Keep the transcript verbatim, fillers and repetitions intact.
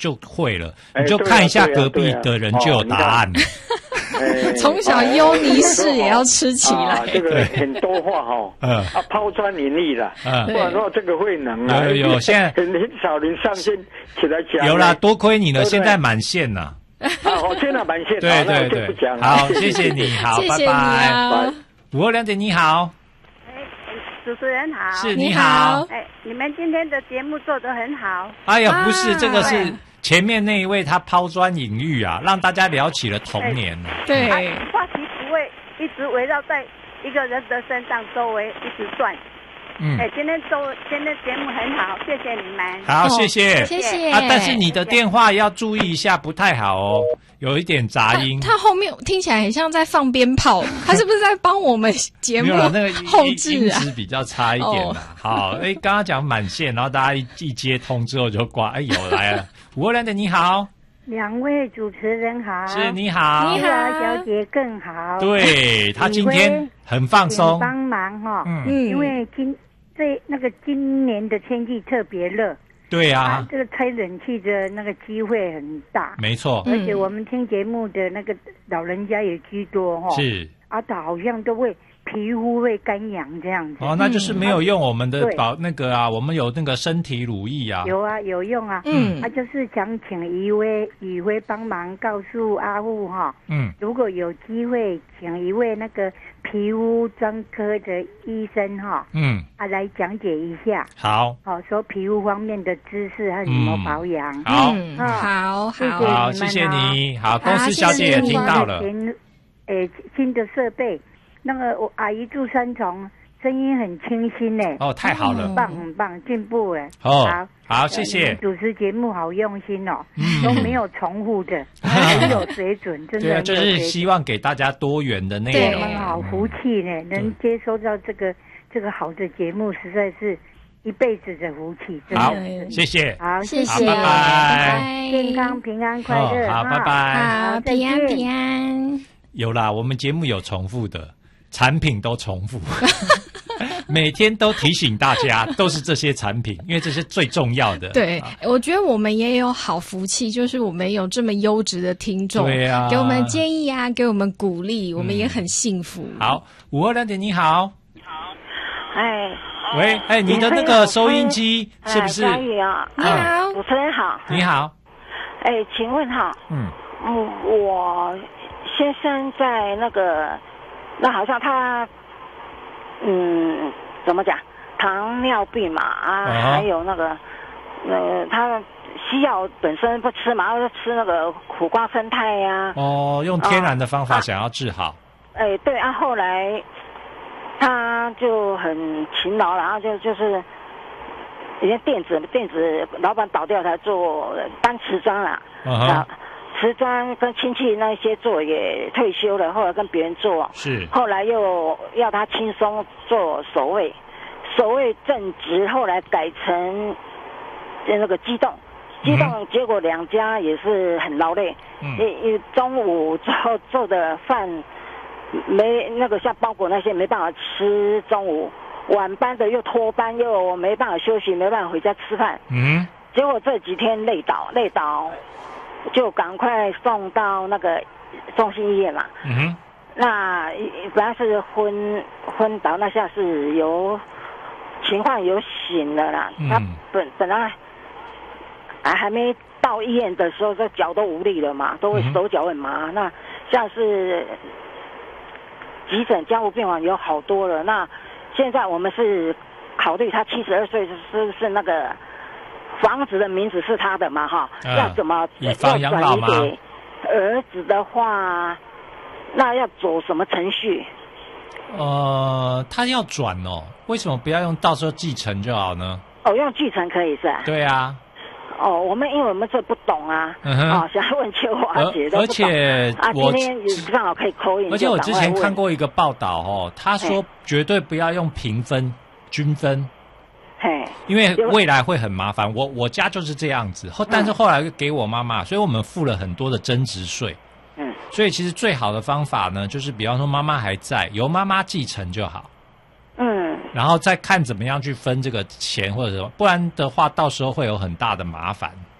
就会了，你就看一下隔壁的人就有答案了。 从小优尼式也要吃起来， 啊、这个很多话哈，嗯，啊，抛砖引玉了，嗯，不然的话这个会能啊， 有有，现在很很少人上线起来讲， 有啦，多亏你了，现在满线了。 啊，我现在满线， 对对对，好，谢谢你，好， 谢谢拜拜。 五二两点，你好， 哎，主持人好， 是你好， 哎，你们今天的节目做得很好。 哎呀，不是，这个是前面那一位他抛砖引玉啊，让大家聊起了童年。 对， 话题不会一直围绕在一个人的身上周围一直转。嗯，哎，今天周今天节目很好，谢谢你们。 好，谢谢， 谢谢。 啊，但是你的电话要注意一下，不太好哦，有一点杂音。 他后面听起来很像在放鞭炮，他是不是在帮我们节目后置啊？ 音质比较差一点啦。好，哎，刚刚讲满线，然后大家一一接通之后就挂，哎，有来了。五二两点，你好。 两位主持人好， 是你好， 你好， 小姐更好。 对，她今天很放松， 帮忙哈， 嗯， 因为今这那个今年的天气特别热， 对啊， 啊这个吹冷气的那个机会很大， 没错， 而且我们听节目的那个老人家也居多哈， 是， 啊，他好像都会皮肤会干痒这样子。 哦，那就是没有用我们的保那个啊，我们有那个身体乳液啊。 有啊，有用啊。嗯，他、啊、就是想请余威余威帮忙告诉阿富哈，嗯，如果有机会请一位那个皮肤专科的医生哈，嗯，啊来讲解一下。 好， 好、哦、说皮肤方面的知识和怎么保养。 嗯、好、 嗯，好， 谢谢你们、 好，谢谢你。好，公司小姐也听到了。 诶，新的设备。那个我阿姨住三重，声音很清新呢。 哦，太好了， 很棒很棒，进步哎。 哦，好，好，谢谢。 主持节目好用心哦，嗯、都没有重复的，很有水准，真的。 对啊，就是希望给大家多元的内容。 对，好福气呢，能接收到这个这个好的节目，实在是一辈子的福气。真的好，谢谢。 好， 谢谢， 拜拜。 健康平安快乐。 哦、好，拜拜。 好，平安平安。 有啦，我们节目有重复的。产品都重复，每天都提醒大家，都是这些产品，因为这是最重要的。 对，啊、我觉得我们也有好福气，就是我们有这么优质的听众， 对啊， 给我们建议啊，给我们鼓励，我们也很幸福。 嗯、好，五二两点，你好。 好，哎， 喂，哎，你的那个收音机是不是？ 嘉宇啊， 你好， 主持人好。 你好。 哎，请问哈，嗯嗯，我先生在那个。那好像他，嗯，怎么讲？糖尿病嘛，啊，哦、还有那个，呃，他西药本身不吃嘛，要吃那个苦瓜生态呀、啊。 哦，用天然的方法想要治好。 哎、啊，对啊，后来他就很勤劳，然后就就是，以前电子电子老板倒掉才做单瓷砖啦。嗯啊瓷砖跟亲戚那些做也退休了，后来跟别人做， 是， 后来又要他轻松做守卫，守卫正职，后来改成那个机动，机动，嗯、结果两家也是很劳累，嗯，因为中午做做的饭没那个像包裹那些没办法吃中午，晚班的又拖班又没办法休息，没办法回家吃饭，嗯，结果这几天累倒累倒。就赶快送到那个中心医院嘛。嗯哼。那本来是昏昏倒，那下是有情况有醒了啦。嗯。他本本来还还没到医院的时候，这脚都无力了嘛，都会手脚很麻。嗯、那像是急诊加护病房有好多了。那现在我们是考虑他七十二岁是不是那个。房子的名字是他的嘛哈，嗯、要怎么以房养老吗？ 给儿子的话，那要走什么程序？ 呃，他要转哦，为什么不要用到时候继承就好呢？ 哦，用继承可以是吧？ 对啊。 哦，我们因为我们这不懂啊，嗯哼，哦，想问秋华姐都不懂。 而且啊，今天正好可以口音。 而且我之前看过一个报道哦，他说绝对不要用平分、均分。因为未来会很麻烦，我我家就是这样子，后但是后来给我妈妈，所以我们付了很多的增值税。嗯，所以其实最好的方法呢，就是比方说妈妈还在，由妈妈继承就好。嗯，然后再看怎么样去分这个钱或者什么，不然的话到时候会有很大的麻烦。